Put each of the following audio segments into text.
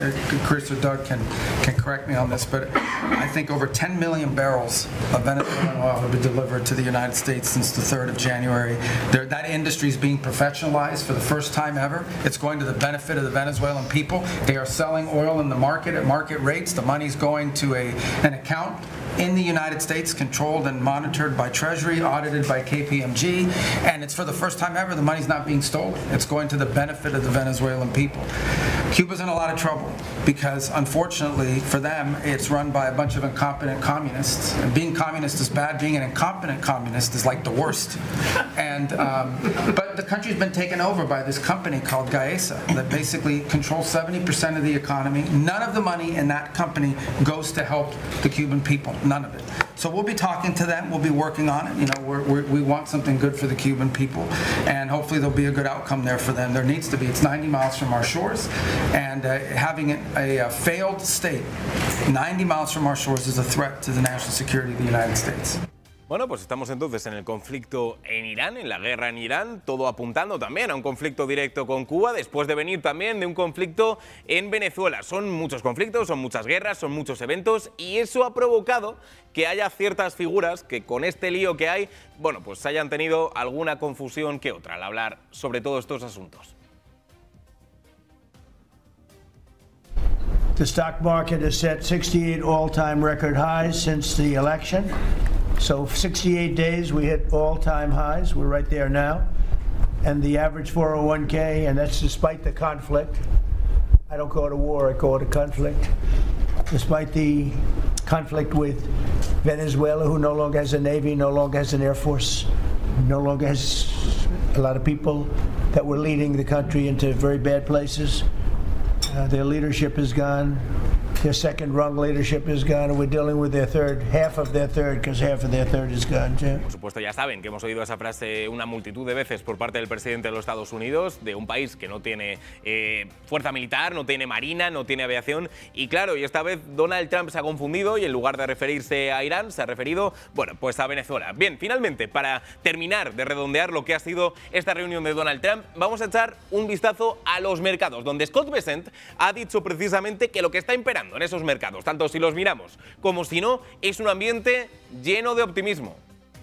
Chris or Doug can correct me on this, but I think over 10 million barrels of Venezuelan oil have been delivered to the United States since the 3rd of January. That industry is being professionalized for the first time ever. It's going to the benefit of the Venezuelan people. They are selling oil in the market at market rates. The money's going to an account in the United States, controlled and monitored by Treasury, audited by KPMG, and it's for the first time ever the money's not being stolen. It's going to the benefit of the Venezuelan people. Cuba's in a lot of trouble because, unfortunately for them, it's run by a bunch of incompetent communists. And being communist is bad. Being an incompetent communist is like the worst. And but the country's been taken over by this company called Gaesa that basically controls 70% of the economy. None of the money in that company goes to help the Cuban people. None of it. So we'll be talking to them. We'll be working on it. You know, we want something good for the Cuban people, and hopefully there'll be a good outcome there for them. There needs to be. It's 90 miles from our shores, and having a failed state 90 miles from our shores is a threat to the national security of the United States. Bueno, pues estamos entonces en el conflicto en Irán, en la guerra en Irán, todo apuntando también a un conflicto directo con Cuba, después de venir también de un conflicto en Venezuela. Son muchos conflictos, son muchas guerras, son muchos eventos, y eso ha provocado que haya ciertas figuras que con este lío que hay, bueno, pues hayan tenido alguna confusión que otra al hablar sobre todos estos asuntos. The stock market has set 68 all-time record highs since the election. So 68 days we hit all-time highs. We're right there now. And the average 401k, and that's despite the conflict. I don't call it a war, I call it a conflict. Despite the conflict with Venezuela, who no longer has a navy, no longer has an air force, no longer has a lot of people that were leading the country into very bad places. Their leadership is gone. Their second-rung leadership is gone, and we're dealing with their third, half of their third, because half of their third is gone too. Por supuesto, ya saben que hemos oído esa frase una multitud de veces por parte del presidente de los Estados Unidos, de un país que no tiene fuerza militar, no tiene marina, no tiene aviación, y claro, y esta vez Donald Trump se ha confundido y en lugar de referirse a Irán, se ha referido, bueno, pues a Venezuela. Bien, finalmente, para terminar de redondear lo que ha sido esta reunión de Donald Trump, vamos a echar un vistazo a los mercados, donde Scott Bessent ha dicho precisamente que lo que está imperando en esos mercados, tanto si los miramos como si no, es un ambiente lleno de optimismo.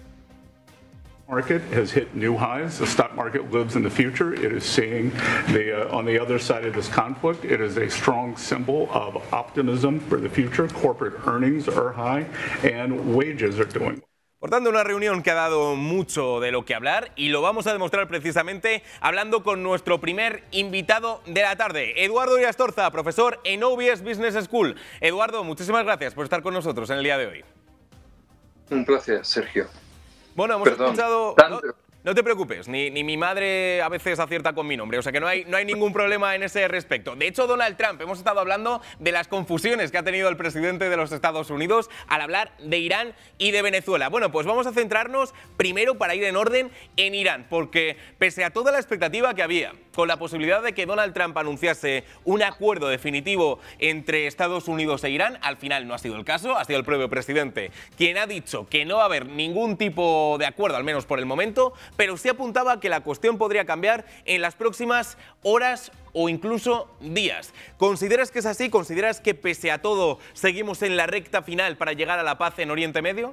Market has hit new highs. The stock market lives in the future. It is seeing on the other side of this conflict, it is a strong symbol of optimism for the future. Corporate earnings are high and wages are doing well. Por tanto, una reunión que ha dado mucho de lo que hablar y lo vamos a demostrar precisamente hablando con nuestro primer invitado de la tarde, Eduardo Irastorza, profesor en OBS Business School. Eduardo, muchísimas gracias por estar con nosotros en el día de hoy. Un placer, Sergio. Bueno, hemos escuchado... No te preocupes, ni mi madre a veces acierta con mi nombre, o sea que no hay ningún problema en ese respecto. De hecho, Donald Trump, hemos estado hablando de las confusiones que ha tenido el presidente de los Estados Unidos al hablar de Irán y de Venezuela. Bueno, pues vamos a centrarnos primero, para ir en orden, en Irán, porque pese a toda la expectativa que había con la posibilidad de que Donald Trump anunciase un acuerdo definitivo entre Estados Unidos e Irán, al final no ha sido el caso, ha sido el propio presidente quien ha dicho que no va a haber ningún tipo de acuerdo, al menos por el momento, pero sí apuntaba que la cuestión podría cambiar en las próximas horas o incluso días. ¿Consideras que es así? ¿Consideras que pese a todo seguimos en la recta final para llegar a la paz en Oriente Medio?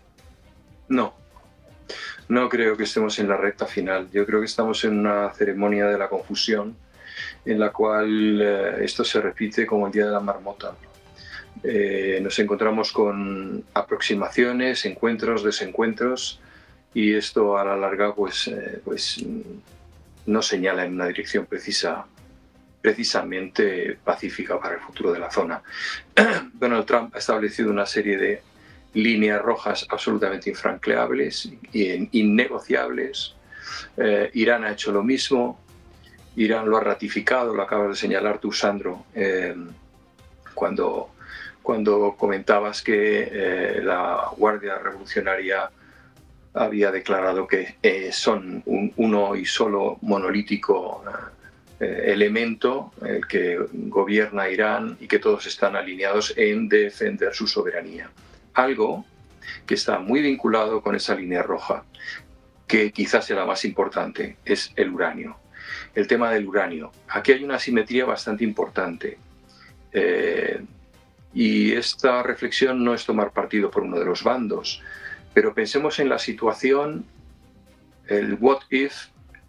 No creo que estemos en la recta final. Yo creo que estamos en una ceremonia de la confusión en la cual esto se repite como el día de la marmota. Nos encontramos con aproximaciones, encuentros, desencuentros, y esto a la larga pues no señala en una dirección precisamente pacífica para el futuro de la zona. Donald Trump ha establecido una serie de líneas rojas absolutamente infranqueables e innegociables. Irán ha hecho lo mismo. Irán lo ha ratificado, lo acabas de señalar tú, Sandro, cuando comentabas que la Guardia Revolucionaria había declarado que son un uno y solo monolítico elemento el que gobierna Irán y que todos están alineados en defender su soberanía. Algo que está muy vinculado con esa línea roja, que quizás sea la más importante, es el uranio. El tema del uranio. Aquí hay una asimetría bastante importante. Y esta reflexión no es tomar partido por uno de los bandos, pero pensemos en la situación, el what if,